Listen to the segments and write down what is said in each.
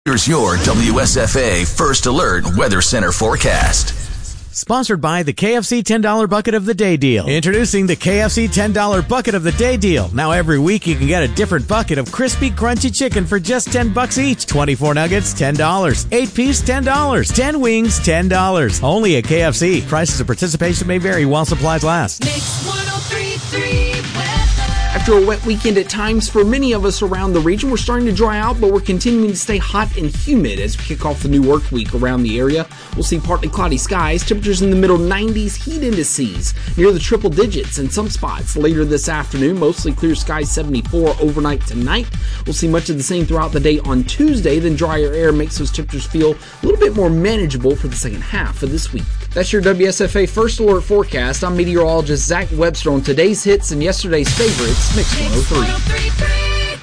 Here's your WSFA First Alert Weather Center forecast. Sponsored by the KFC $10 Bucket of the Day Deal. Introducing the KFC $10 Bucket of the Day Deal. Now every week you can get a different bucket of crispy, crunchy chicken for just $10 each. 24 nuggets, $10. 8-piece, $10. 10 wings, $10. Only at KFC. Prices of participation may vary while supplies last. Mix 103.3 weather. After a wet weekend at times for many of us around the region, we're starting to dry out, but we're continuing to stay hot and humid as we kick off the new work week around the area. We'll see partly cloudy skies, temperatures in the middle 90s, heat indices near the triple digits in some spots later this afternoon. Mostly clear skies, 74 overnight tonight. We'll see much of the same throughout the day on Tuesday. Then drier air makes those temperatures feel a little bit more manageable for the second half of this week. That's your WSFA First Alert forecast. I'm meteorologist Zach Webster on today's hits and yesterday's favorites. Mix 103.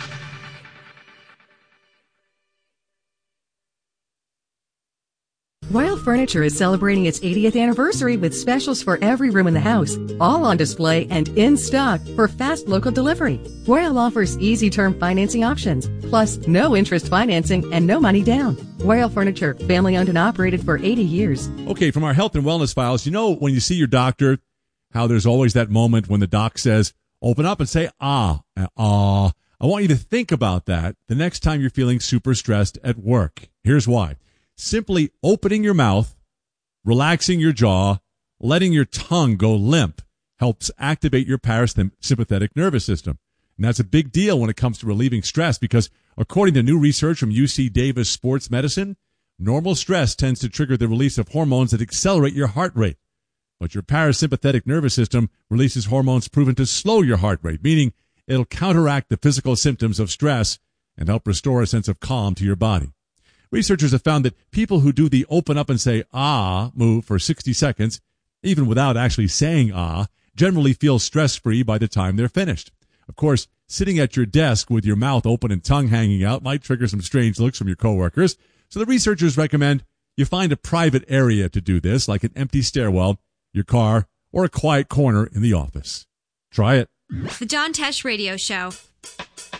Royal Furniture is celebrating its 80th anniversary with specials for every room in the house, all on display and in stock for fast local delivery. Royal offers easy term financing options, plus no interest financing and no money down. Royal Furniture, family owned and operated for 80 years. Okay, from our health and wellness files, you know when you see your doctor, how there's always that moment when the doc says, open up and say, ah. I want you to think about that the next time you're feeling super stressed at work. Here's why. Simply opening your mouth, relaxing your jaw, letting your tongue go limp helps activate your parasympathetic nervous system. And that's a big deal when it comes to relieving stress because according to new research from UC Davis Sports Medicine, normal stress tends to trigger the release of hormones that accelerate your heart rate. But your parasympathetic nervous system releases hormones proven to slow your heart rate, meaning it'll counteract the physical symptoms of stress and help restore a sense of calm to your body. Researchers have found that people who do the open up and say ah move for 60 seconds, even without actually saying ah, generally feel stress-free by the time they're finished. Of course, sitting at your desk with your mouth open and tongue hanging out might trigger some strange looks from your coworkers. So the researchers recommend you find a private area to do this, like an empty stairwell, your car, or a quiet corner in the office. Try it. The John Tesh Radio Show.